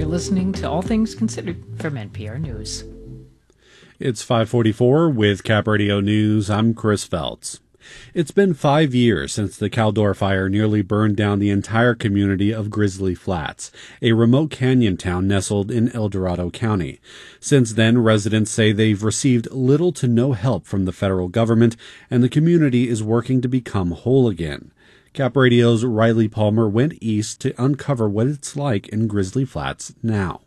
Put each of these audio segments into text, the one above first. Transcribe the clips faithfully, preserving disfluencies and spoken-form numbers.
You're listening to All Things Considered from N P R News. It's five forty-four with Cap Radio News. I'm Chris Feltz. It's been five years since the Caldor fire nearly burned down the entire community of Grizzly Flats, a remote canyon town nestled in El Dorado County. Since then, residents say they've received little to no help from the federal government, and the community is working to become whole again. Cap Radio's Riley Palmer went east to uncover what it's like in Grizzly Flats now.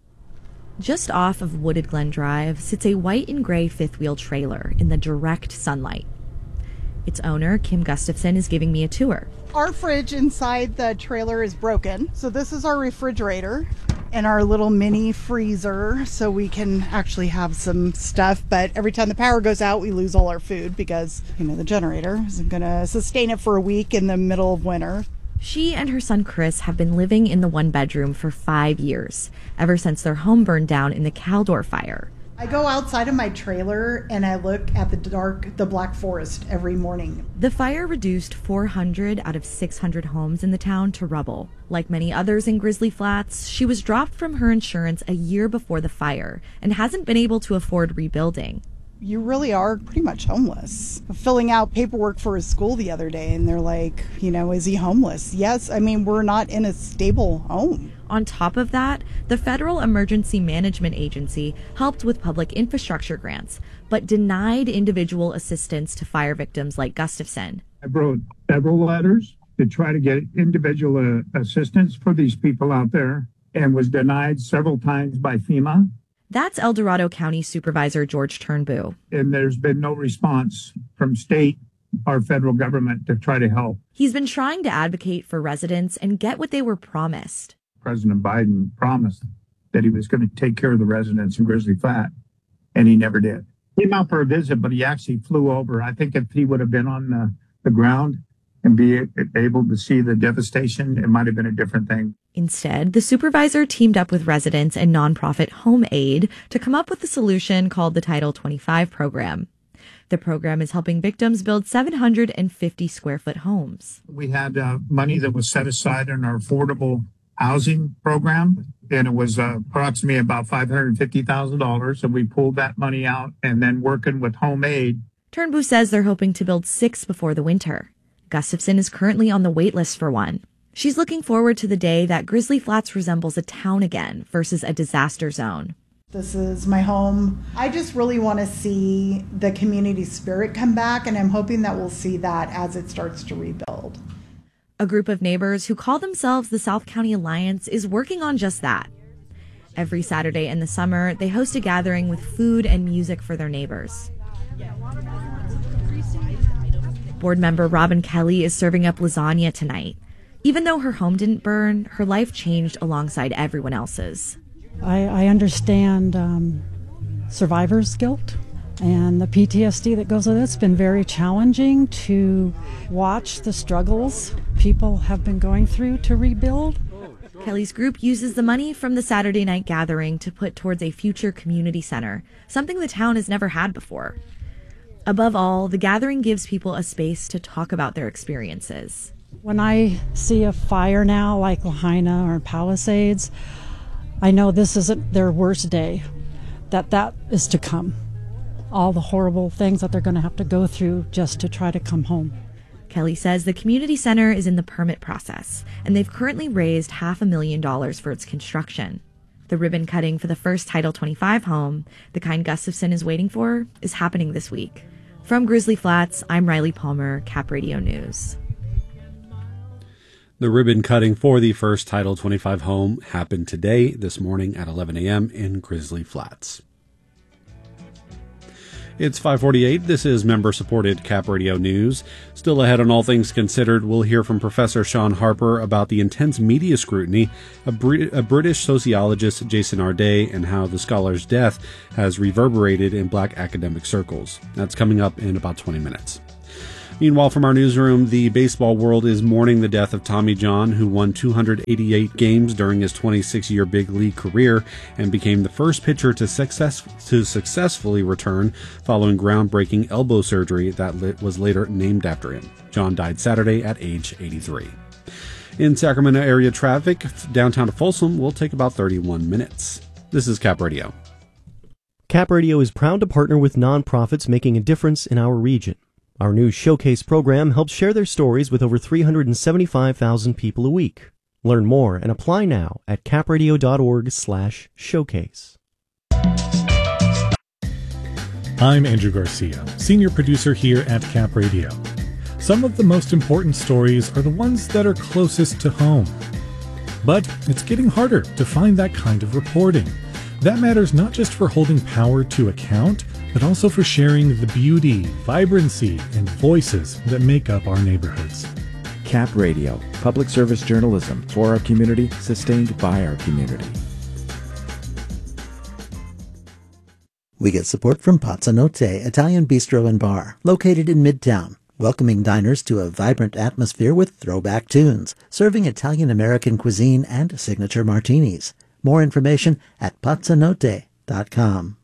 Just off of Wooded Glen Drive sits a white and gray fifth-wheel trailer in the direct sunlight. Its owner, Kim Gustafson, is giving me a tour. Our fridge inside the trailer is broken, so this is our refrigerator and our little mini freezer, so we can actually have some stuff. But every time the power goes out, we lose all our food because, you know, the generator isn't going to sustain it for a week in the middle of winter. She and her son Chris have been living in the one bedroom for five years, ever since their home burned down in the Caldor fire. I go outside of my trailer and I look at the dark, the black forest every morning. The fire reduced four hundred out of six hundred homes in the town to rubble. Like many others in Grizzly Flats, she was dropped from her insurance a year before the fire and hasn't been able to afford rebuilding. You really are pretty much homeless. Filling out paperwork for his school the other day, and they're like, you know, is he homeless? Yes, I mean, we're not in a stable home. On top of that, the Federal Emergency Management Agency helped with public infrastructure grants, but denied individual assistance to fire victims like Gustafson. I wrote several letters to try to get individual uh, assistance for these people out there, and was denied several times by FEMA. That's El Dorado County Supervisor George Turnbull. And there's been no response from state or federal government to try to help. He's been trying to advocate for residents and get what they were promised. President Biden promised that he was going to take care of the residents in Grizzly Flat, and he never did. He came out for a visit, but he actually flew over. I think if he would have been on the, the ground and be able to see the devastation, it might have been a different thing. Instead, the supervisor teamed up with residents and nonprofit Home Aid to come up with a solution called the Title twenty-five program. The program is helping victims build seven hundred fifty square foot homes. We had uh, money that was set aside in our affordable housing program, and it was uh, approximately about five hundred fifty thousand dollars. And we pulled that money out, and then working with Home Aid. Turnbull says they're hoping to build six before the winter. Gustafson is currently on the wait list for one. She's looking forward to the day that Grizzly Flats resembles a town again versus a disaster zone. This is my home. I just really want to see the community spirit come back, and I'm hoping that we'll see that as it starts to rebuild. A group of neighbors who call themselves the South County Alliance is working on just that. Every Saturday in the summer, they host a gathering with food and music for their neighbors. Board member Robin Kelly is serving up lasagna tonight. Even though her home didn't burn, her life changed alongside everyone else's. I, I understand um, survivor's guilt and the P T S D that goes with it. It's been very challenging to watch the struggles people have been going through to rebuild. Kelly's group uses the money from the Saturday night gathering to put towards a future community center, something the town has never had before. Above all, the gathering gives people a space to talk about their experiences. When I see a fire now like Lahaina or Palisades, I know this isn't their worst day, that that is to come. All the horrible things that they're going to have to go through just to try to come home. Kelly says the community center is in the permit process, and they've currently raised half a million dollars for its construction. The ribbon cutting for the first Title twenty-five home, the kind Gustafson is waiting for, is happening this week. From Grizzly Flats, I'm Riley Palmer, Cap Radio News. The ribbon cutting for the first Title twenty-five home happened today, this morning at eleven a.m. in Grizzly Flats. It's five forty-eight. This is member-supported Cap Radio News. Still ahead on All Things Considered, we'll hear from Professor Sean Harper about the intense media scrutiny of Brit- a British sociologist, Jason Arday, and how the scholar's death has reverberated in black academic circles. That's coming up in about twenty minutes. Meanwhile, from our newsroom, the baseball world is mourning the death of Tommy John, who won two hundred eighty-eight games during his twenty-six year big league career and became the first pitcher to success to successfully return following groundbreaking elbow surgery that was later named after him. John died Saturday at age eighty-three. In Sacramento area traffic, downtown to Folsom will take about thirty-one minutes. This is Cap Radio. Cap Radio is proud to partner with nonprofits making a difference in our region. Our new Showcase program helps share their stories with over three hundred seventy-five thousand people a week. Learn more and apply now at capradio.org slash showcase. I'm Andrew Garcia, senior producer here at Cap Radio. Some of the most important stories are the ones that are closest to home. But it's getting harder to find that kind of reporting. That matters not just for holding power to account, but also for sharing the beauty, vibrancy, and voices that make up our neighborhoods. Cap Radio, public service journalism for our community, sustained by our community. We get support from Pazzanotte Italian Bistro and Bar, located in Midtown, welcoming diners to a vibrant atmosphere with throwback tunes, serving Italian-American cuisine and signature martinis. More information at pazzanotte dot com.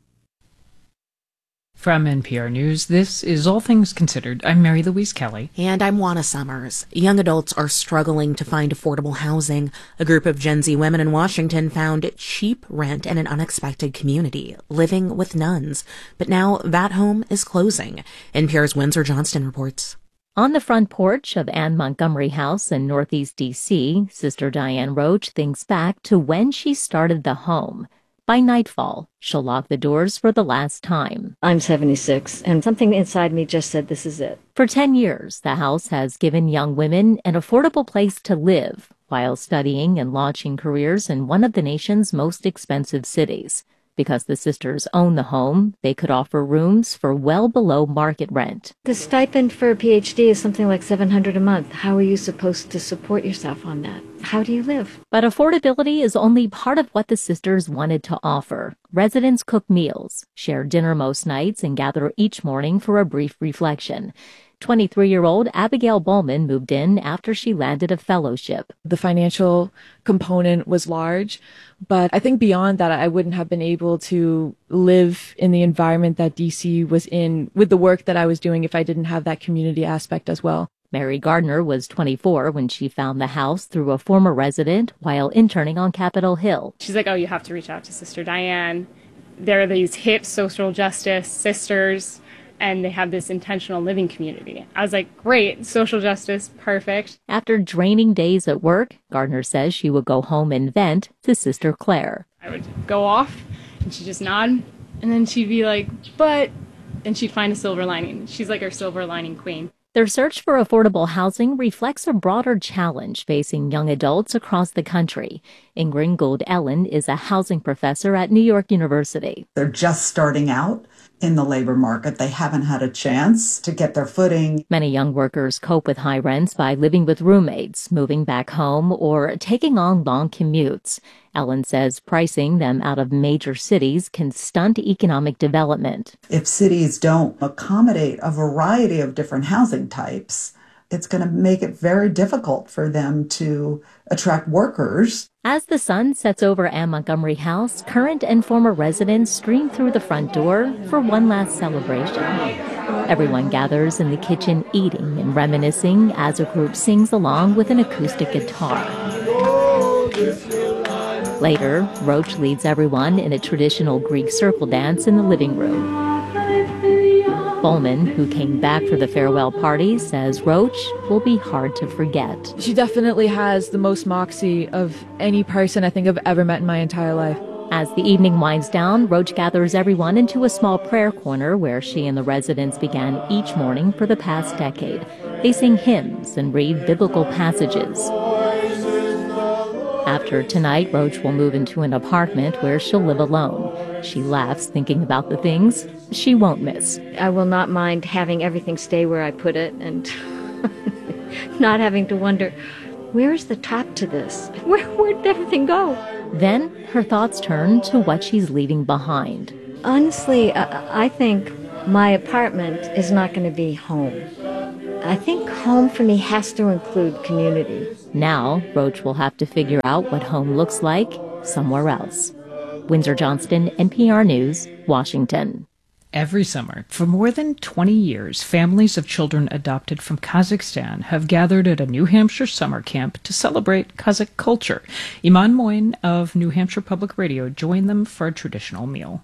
From N P R News, this is All Things Considered. I'm Mary Louise Kelly. And I'm Juana Summers. Young adults are struggling to find affordable housing. A group of Gen Z women in Washington found cheap rent in an unexpected community, living with nuns. But now that home is closing. N P R's Windsor Johnston reports. On the front porch of Anne Montgomery House in Northeast D C, Sister Diane Roach thinks back to when she started the home. By nightfall, she'll lock the doors for the last time. I'm seventy-six, and something inside me just said this is it. For ten years, the house has given young women an affordable place to live while studying and launching careers in one of the nation's most expensive cities. Because the sisters own the home, they could offer rooms for well below market rent. The stipend for a P H D is something like seven hundred dollars a month. How are you supposed to support yourself on that? How do you live? But affordability is only part of what the sisters wanted to offer. Residents cook meals, share dinner most nights, and gather each morning for a brief reflection. twenty-three-year-old Abigail Bowman moved in after she landed a fellowship. The financial component was large, but I think beyond that, I wouldn't have been able to live in the environment that D C was in with the work that I was doing if I didn't have that community aspect as well. Mary Gardner was twenty-four when she found the house through a former resident while interning on Capitol Hill. She's like, oh, you have to reach out to Sister Diane. There are these hip social justice sisters, and they have this intentional living community. I was like, great, social justice, perfect. After draining days at work, Gardner says she would go home and vent to Sister Claire. I would go off, and she'd just nod, and then she'd be like, but, and she'd find a silver lining. She's like our silver lining queen. Their search for affordable housing reflects a broader challenge facing young adults across the country. Ingrid Gould Ellen is a housing professor at New York University. They're just starting out in the labor market. They haven't had a chance to get their footing. Many young workers cope with high rents by living with roommates, moving back home, or taking on long commutes. Ellen says pricing them out of major cities can stunt economic development. If cities don't accommodate a variety of different housing types, it's going to make it very difficult for them to attract workers. As the sun sets over Anne Montgomery House, current and former residents stream through the front door for one last celebration. Everyone gathers in the kitchen eating and reminiscing as a group sings along with an acoustic guitar. Later, Roach leads everyone in a traditional Greek circle dance in the living room. Bowman, who came back for the farewell party, says Roach will be hard to forget. She definitely has the most moxie of any person I think I've ever met in my entire life. As the evening winds down, Roach gathers everyone into a small prayer corner where she and the residents began each morning for the past decade. They sing hymns and read biblical passages. After tonight, Roach will move into an apartment where she'll live alone. She laughs thinking about the things she won't miss. I will not mind having everything stay where I put it and not having to wonder, where is the top to this? Where, where did everything go? Then her thoughts turn to what she's leaving behind. Honestly, I, I think my apartment is not going to be home. I think home for me has to include community. Now, Roach will have to figure out what home looks like somewhere else. Windsor Johnston, N P R News, Washington. Every summer, for more than twenty years, families of children adopted from Kazakhstan have gathered at a New Hampshire summer camp to celebrate Kazakh culture. Iman Moin of New Hampshire Public Radio joined them for a traditional meal.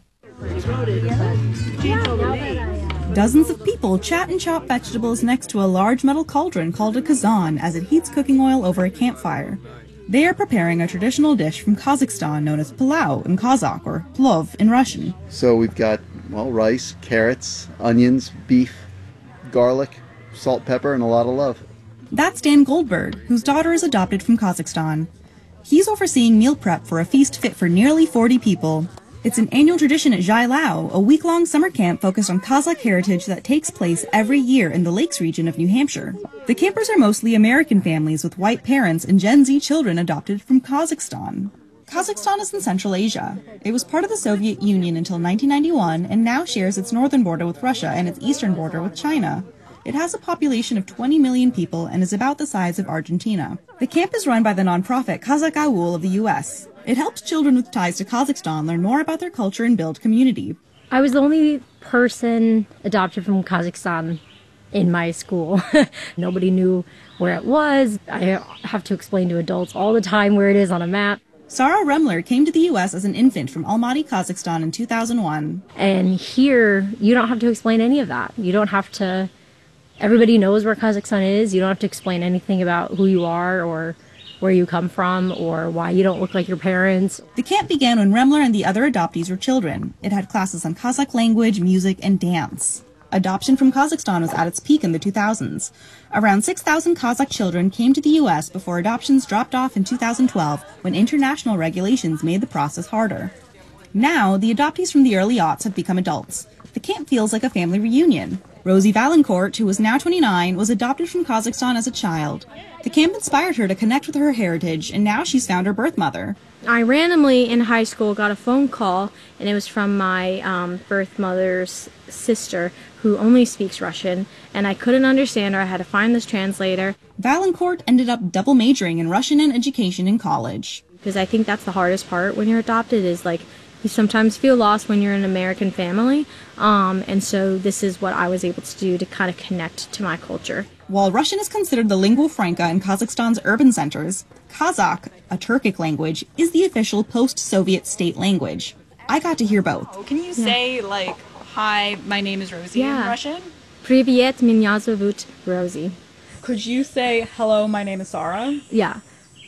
Dozens of people chat and chop vegetables next to a large metal cauldron called a kazan as it heats cooking oil over a campfire. They are preparing a traditional dish from Kazakhstan known as palau in Kazakh or plov in Russian. So we've got, well, rice, carrots, onions, beef, garlic, salt, pepper, and a lot of love. That's Dan Goldberg, whose daughter is adopted from Kazakhstan. He's overseeing meal prep for a feast fit for nearly forty people. It's an annual tradition at Zhai Lao, a week-long summer camp focused on Kazakh heritage that takes place every year in the Lakes region of New Hampshire. The campers are mostly American families with white parents and Gen Z children adopted from Kazakhstan. Kazakhstan is in Central Asia. It was part of the Soviet Union until nineteen ninety-one and now shares its northern border with Russia and its eastern border with China. It has a population of twenty million people and is about the size of Argentina. The camp is run by the nonprofit Kazakh Aul of the U S. It helps children with ties to Kazakhstan learn more about their culture and build community. I was the only person adopted from Kazakhstan in my school. Nobody knew where it was. I have to explain to adults all the time where it is on a map. Sarah Remler came to the U S as an infant from Almaty, Kazakhstan in two thousand one. And here, you don't have to explain any of that. You don't have to... Everybody knows where Kazakhstan is. You don't have to explain anything about who you are or where you come from or why you don't look like your parents. The camp began when Remler and the other adoptees were children. It had classes on Kazakh language, music, and dance. Adoption from Kazakhstan was at its peak in the two thousands. Around six thousand Kazakh children came to the U S before adoptions dropped off in two thousand twelve when international regulations made the process harder. Now, the adoptees from the early aughts have become adults. The camp feels like a family reunion. Rosie Valancourt, who is now twenty-nine, was adopted from Kazakhstan as a child. The camp inspired her to connect with her heritage, and now she's found her birth mother. I randomly in high school got a phone call, and it was from my um, birth mother's sister, who only speaks Russian, and I couldn't understand her. I had to find this translator. Valancourt ended up double majoring in Russian and education in college. Because I think that's the hardest part when you're adopted is like, you sometimes feel lost when you're in an American family, um, and so this is what I was able to do to kind of connect to my culture. While Russian is considered the lingua franca in Kazakhstan's urban centers, Kazakh, a Turkic language, is the official post-Soviet state language. I got to hear both. Can you say, yeah. like, hi, my name is Rosie yeah. in Russian? Привет, меня зовут Rosie. Could you say, hello, my name is Sarah? Yeah.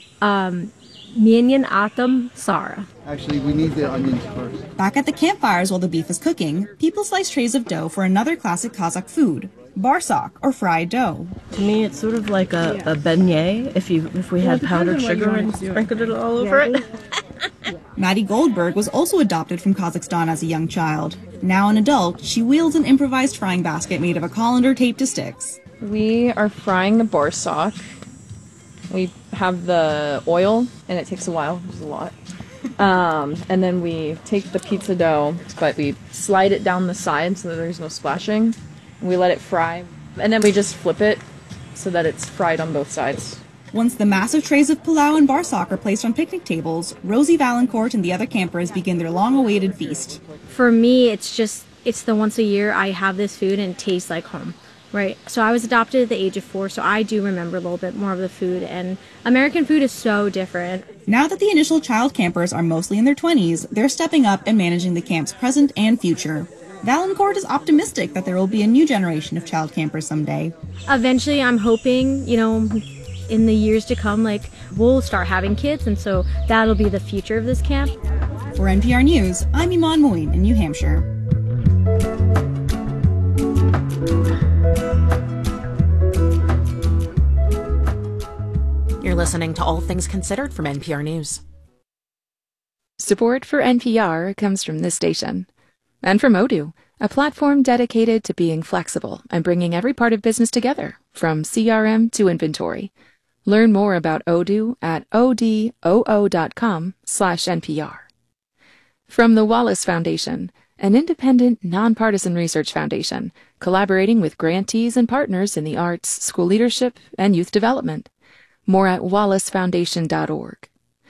Um... Minyan Atom Sarah. Actually, we need the onions first. Back at the campfires while the beef is cooking, people slice trays of dough for another classic Kazakh food, barsak, or fried dough. To me, it's sort of like a, a beignet if you if we had powdered sugar and sprinkled it all over it. Maddie Goldberg was also adopted from Kazakhstan as a young child. Now an adult, she wields an improvised frying basket made of a colander taped to sticks. We are frying the barsak. We have the oil, and it takes a while, which is a lot. Um, and then we take the pizza dough, but we slide it down the side so that there's no splashing. We let it fry, and then we just flip it so that it's fried on both sides. Once the massive trays of palau and barsak are placed on picnic tables, Rosie Valancourt and the other campers begin their long-awaited feast. For me, it's just, it's the once a year I have this food and it tastes like home. Right. So I was adopted at the age of four, so I do remember a little bit more of the food, and American food is so different. Now that the initial child campers are mostly in their twenties, they're stepping up and managing the camp's present and future. Valancourt is optimistic that there will be a new generation of child campers someday. Eventually, I'm hoping, you know, in the years to come, like, we'll start having kids, and so that'll be the future of this camp. For N P R News, I'm Iman Moin in New Hampshire. You're listening to All Things Considered from N P R News. Support for N P R comes from this station. And from Odoo, a platform dedicated to being flexible and bringing every part of business together, from C R M to inventory. Learn more about Odoo at odoo.com slash NPR. From the Wallace Foundation, an independent, nonpartisan research foundation collaborating with grantees and partners in the arts, school leadership, and youth development. More at wallace foundation dot org.